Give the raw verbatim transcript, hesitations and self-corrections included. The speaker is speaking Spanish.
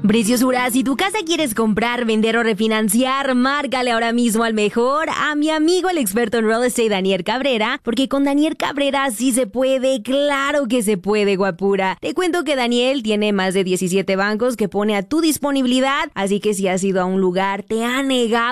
Preciosura, si tu casa quieres comprar, vender o refinanciar, márcale ahora mismo al mejor, a mi amigo el experto en real estate Daniel Cabrera, porque con Daniel Cabrera sí se puede, claro que se puede, guapura. Te cuento que Daniel tiene más de diecisiete bancos que pone a tu disponibilidad, así que si has ido a un lugar, te ha negado